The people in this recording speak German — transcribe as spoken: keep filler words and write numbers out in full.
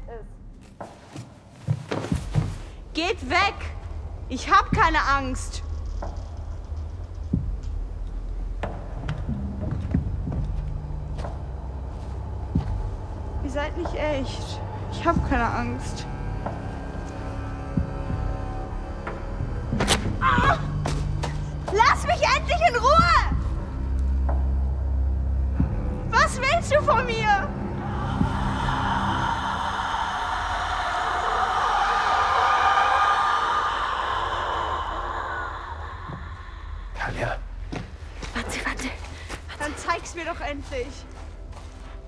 ist. Geht weg! Ich hab keine Angst. Ihr seid nicht echt. Ich hab keine Angst. Ah! Lass mich endlich in Ruhe! Was willst du von mir? Talia. Warte, warte. Dann zeig's mir doch endlich.